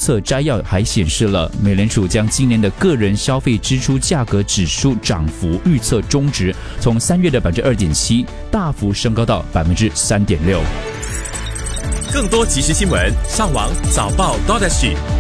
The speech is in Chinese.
测摘要还显示了，美联储将今年的个人消费支出价格指数涨幅预测中值从3月的2.7%大幅升高到3.6%。 更多即时新闻，上网早报 .SG。